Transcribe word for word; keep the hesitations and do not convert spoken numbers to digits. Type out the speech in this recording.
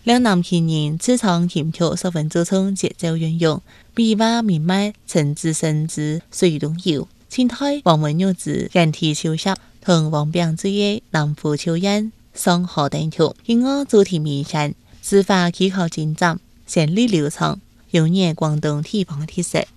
两男青年此场琴曲十分做成节奏运用，笔画明迈，陈子生之水中游。清代王文玉之人体绣写同王炳之的南湖秋雁上河等曲，音乐主题明显，字法技巧精湛，旋律流畅，有眼广东地方的特色。